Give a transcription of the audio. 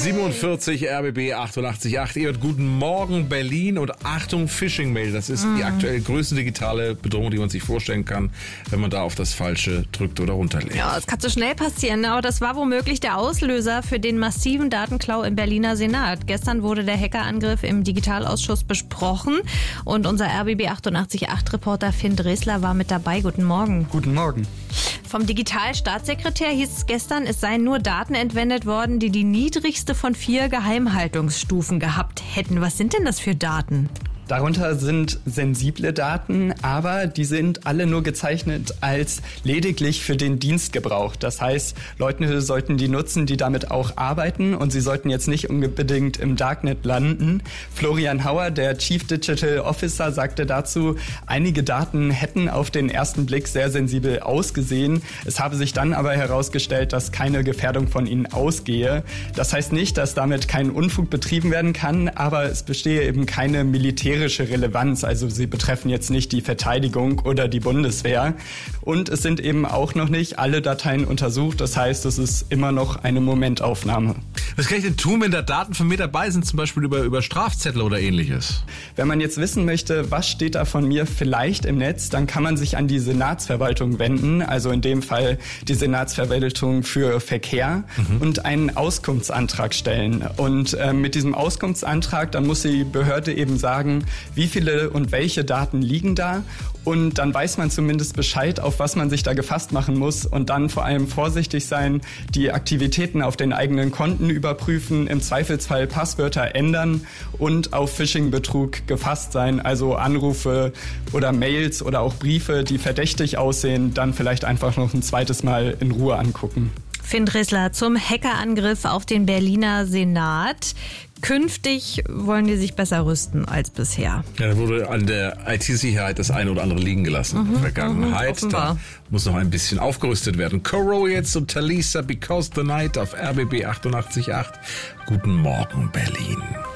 7:47 RBB 88.8. Ihr hört Guten Morgen Berlin und Achtung Phishing-Mail. Das ist die aktuell größte digitale Bedrohung, die man sich vorstellen kann, wenn man da auf das Falsche drückt oder runterlegt. Ja, das kann so schnell passieren, aber das war womöglich der Auslöser für den massiven Datenklau im Berliner Senat. Gestern wurde der Hackerangriff im Digitalausschuss besprochen und unser RBB 88.8-Reporter Finn Dresler war mit dabei. Guten Morgen. Guten Morgen. Vom Digitalstaatssekretär hieß es gestern, es seien nur Daten entwendet worden, die die niedrigste von 4 Geheimhaltungsstufen gehabt hätten. Was sind denn das für Daten? Darunter sind sensible Daten, aber die sind alle nur gezeichnet als lediglich für den Dienstgebrauch. Das heißt, Leute sollten die nutzen, die damit auch arbeiten und sie sollten jetzt nicht unbedingt im Darknet landen. Florian Hauer, der Chief Digital Officer, sagte dazu, einige Daten hätten auf den ersten Blick sehr sensibel ausgesehen. Es habe sich dann aber herausgestellt, dass keine Gefährdung von ihnen ausgehe. Das heißt nicht, dass damit kein Unfug betrieben werden kann, aber es bestehe eben keine militärische Relevanz, also sie betreffen jetzt nicht die Verteidigung oder die Bundeswehr. Und es sind eben auch noch nicht alle Dateien untersucht, das heißt, es ist immer noch eine Momentaufnahme. Was kann ich denn tun, wenn da Daten von mir dabei sind, zum Beispiel über Strafzettel oder ähnliches? Wenn man jetzt wissen möchte, was steht da von mir vielleicht im Netz, dann kann man sich an die Senatsverwaltung wenden, also in dem Fall die Senatsverwaltung für Verkehr und einen Auskunftsantrag stellen. Und mit diesem Auskunftsantrag, dann muss die Behörde eben sagen, wie viele und welche Daten liegen da. Und dann weiß man zumindest Bescheid, auf was man sich da gefasst machen muss und dann vor allem vorsichtig sein, die Aktivitäten auf den eigenen Konten überprüfen, im Zweifelsfall Passwörter ändern und auf Phishing-Betrug gefasst sein, also Anrufe oder Mails oder auch Briefe, die verdächtig aussehen, dann vielleicht einfach noch ein zweites Mal in Ruhe angucken. Finn Dresler zum Hackerangriff auf den Berliner Senat. Künftig wollen die sich besser rüsten als bisher. Ja, da wurde an der IT-Sicherheit das eine oder andere liegen gelassen in der Vergangenheit. Da muss noch ein bisschen aufgerüstet werden. Coro jetzt und Talisa, Because the Night auf RBB 88.8. Guten Morgen, Berlin.